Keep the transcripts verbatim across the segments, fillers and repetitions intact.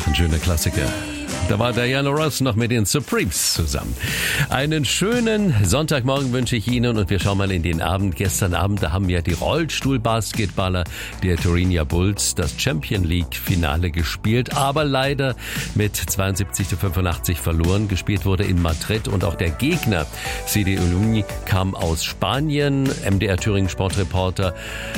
Doch ein schöner Klassiker. Da war Diana Ross noch mit den Supremes zusammen. Einen schönen Sonntagmorgen wünsche ich Ihnen und wir schauen mal in den Abend. Gestern Abend, da haben ja die Rollstuhlbasketballer der Thüringer Bulls das Champions League Finale gespielt, aber leider mit zweiundsiebzig zu fünfundachtzig verloren. Gespielt wurde in Madrid und auch der Gegner C D Iluni kam aus Spanien. M D R Thüringen Sportreporter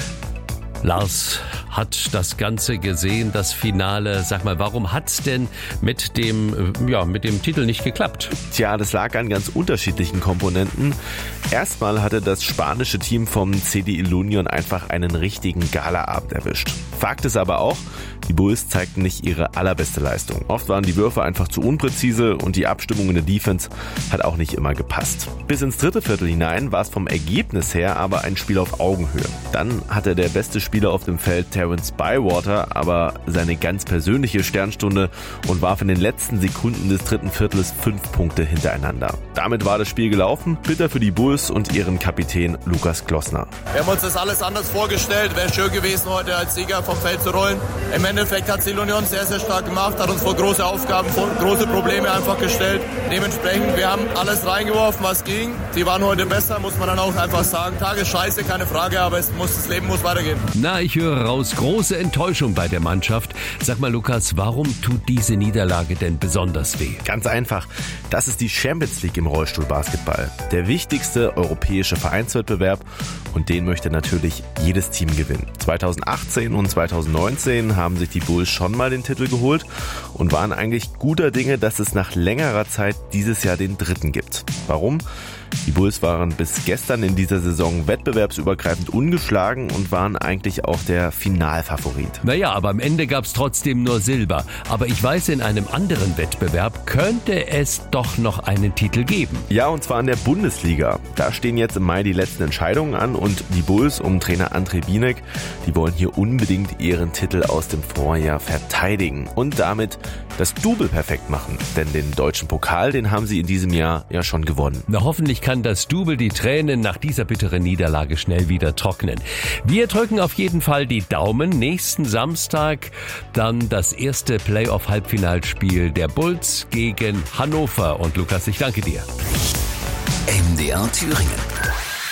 Lars hat das Ganze gesehen, das Finale. Sag mal, warum hat's denn mit dem, ja, mit dem Titel nicht geklappt? Tja, das lag an ganz unterschiedlichen Komponenten. Erstmal hatte das spanische Team vom C D Ilunion einfach einen richtigen Galaabend erwischt. Fakt ist aber auch, die Bulls zeigten nicht ihre allerbeste Leistung. Oft waren die Würfe einfach zu unpräzise und die Abstimmung in der Defense hat auch nicht immer gepasst. Bis ins dritte Viertel hinein war es vom Ergebnis her aber ein Spiel auf Augenhöhe. Dann hatte der beste Spieler auf dem Feld Terrence Bywater aber seine ganz persönliche Sternstunde und warf in den letzten Sekunden des dritten Viertels fünf Punkte hintereinander. Damit war das Spiel gelaufen, bitter für die Bulls und ihren Kapitän Lukas Klossner. Wir haben uns das alles anders vorgestellt, wäre schön gewesen, heute als Sieger vom Feld zu rollen. Im Endeffekt hat die Union sehr, sehr stark gemacht, hat uns vor große Aufgaben, vor große Probleme einfach gestellt. Dementsprechend, wir haben alles reingeworfen, was ging. Die waren heute besser, muss man dann auch einfach sagen. Tag ist scheiße, keine Frage, aber es muss, das Leben muss weitergehen. Na, ich höre raus, große Enttäuschung bei der Mannschaft. Sag mal, Lukas, warum tut diese Niederlage denn besonders weh? Ganz einfach, das ist die Champions League im Rollstuhlbasketball. Der wichtigste europäische Vereinswettbewerb und den möchte natürlich jedes Team gewinnen. zweitausendachtzehn und zweitausendneunzehn haben sich die Bulls schon mal den Titel geholt und waren eigentlich guter Dinge, dass es nach längerer Zeit dieses Jahr den dritten gibt. Warum? Die Bulls waren bis gestern in dieser Saison wettbewerbsübergreifend ungeschlagen und waren eigentlich auch der Finalfavorit. Naja, aber am Ende gab es trotzdem nur Silber. Aber ich weiß, in einem anderen Wettbewerb könnte es doch noch einen Titel geben. Ja, und zwar in der Bundesliga. Da stehen jetzt im Mai die letzten Entscheidungen an und die Bulls um Trainer André Bienek, die wollen hier unbedingt ihren Titel aus dem Vorjahr verteidigen und damit das Double perfekt machen. Denn den deutschen Pokal, den haben sie in diesem Jahr ja schon gewonnen. Na, hoffentlich kann das Double die Tränen nach dieser bitteren Niederlage schnell wieder trocknen. Wir drücken auf jeden Fall die Daumen. Nächsten Samstag dann das erste Playoff-Halbfinalspiel der Bulls gegen Hannover. Und Lukas, ich danke dir. M D R Thüringen.